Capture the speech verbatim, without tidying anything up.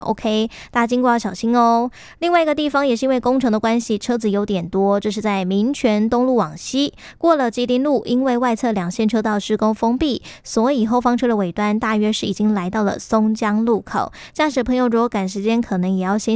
OK， 大家经过要小心哦。另外一个地方也是因为工程的关系，车子有点多，这是在民权东路往西，过了吉林路，因为外侧两线车道施工封闭，所以后方车的尾端大约是已经来到了松江路口。驾驶朋友如果赶时间，可能也要先